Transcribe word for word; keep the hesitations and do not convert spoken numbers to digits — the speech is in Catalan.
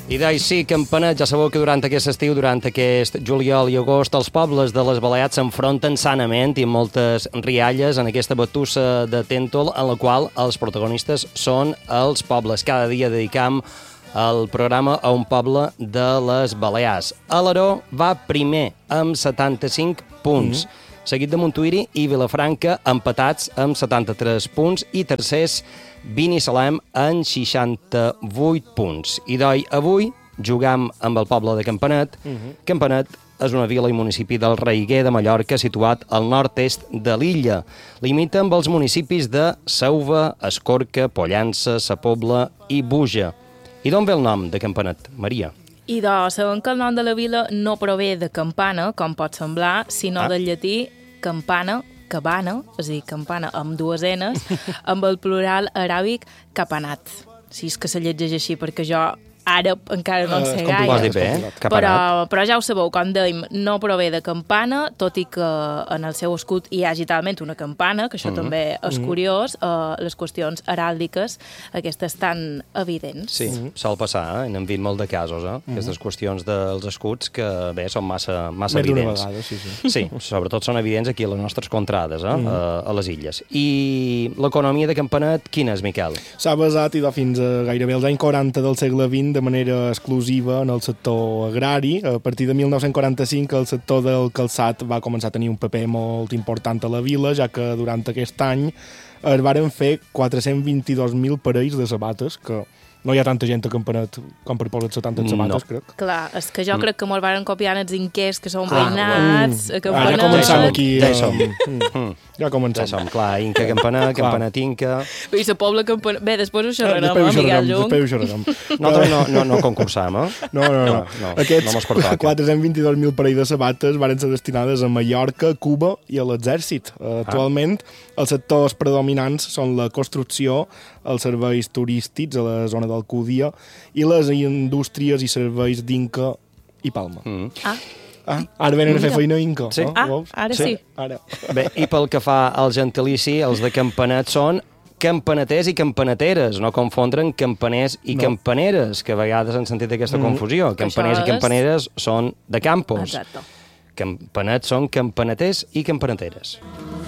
I doncs sí, Campanet, ja sabeu que durant aquest estiu, durant aquest juliol i agost, els pobles de les Balears s'enfronten sanament i amb moltes rialles en aquesta batussa de Tèntol, en la qual els protagonistes són els pobles. Cada dia dedicam el programa a un poble de les Balears. Alaró va primer amb setanta-cinc punts, mm-hmm. seguit de Montuïri i Vilafranca empatats amb setanta-tres punts i tercers Binissalem en seixanta-vuit punts. I d'oi, avui jugam amb el poble de Campanet. Uh-huh. Campanet és una vila i municipi del Reiguer de Mallorca situat al nord-est de l'illa. Limita amb els municipis de Seuva, Escorca, Pollença, Sa Pobla i Buja. I d'on ve el nom de Campanet, Maria? I doncs, sabem que el nom de la vila no prové de campana, com pot semblar, sinó ah. del llatí campana, cabana, és a dir, campana amb dues enes, amb el plural aràbic capanat. Si és que se llegeix així, perquè jo àrab encara no en sé gaire. Ho has dit bé, eh? Però, però ja ho sabeu, com dèiem, no prové de campana, tot i que en el seu escut hi ha talment una campana, que això mm-hmm. també és mm-hmm. curiós. Uh, les qüestions heràldiques, aquestes tan evidents. Sí, mm-hmm. sol passar, eh? N'hem vist molt de casos, eh? Mm-hmm. Aquestes qüestions dels escuts que, bé, són massa, massa Més evidents. Vegada, sí, sí. Sí, sobretot són evidents aquí a les nostres contrades, eh? Mm-hmm. a, a les illes. I l'economia de Campanet, quina és, Miquel? S'ha basat, idò, fins a gairebé els anys quaranta del segle vint, de manera exclusiva en el sector agrari. A partir de mil nou-cents quaranta-cinc el sector del calçat va començar a tenir un paper molt important a la vila, ja que durant aquest any es varen fer quatre-cents vint-i-dos mil parells de sabates, que no hi ha tanta gent a Campanet com per posar setanta sabates, no. crec. Clar, és que jo crec que molt varen copiar els inquers que són veïnats, a Campanet. Ah, ja començam aquí. Ja hi som. Mm. Ja començam. Ja som, clar, Inca Campanet, Campanet Inca... I la Pobla Campanet... Bé, després ho xerrarem, després ho eh, Miquel Llum? Després ho xerrarem. Nosaltres no, no, no concursam, eh? No, no, no. no, no Aquests no quatre-cents vint-i-dos mil parells de sabates varen ser destinades a Mallorca, Cuba i a l'exèrcit. Uh, actualment, ah. els sectors predominants són la construcció, els serveis turístics a la zona d'Alcúdia i les indústries i serveis d'Inca i Palma. Mm. Ah. Ah, ara venen a fer feina a Inca. Sí. No? Ah, ara sí. sí. Ara. Bé, i pel que fa al gentilici, els de Campanet són campaneters i campaneteres, no confondren campaners i no. campaneres, que a vegades han sentit aquesta mm. confusió. Campaners i campaneres són de campos. Exacte. Campanet són campaneters i campaneteres.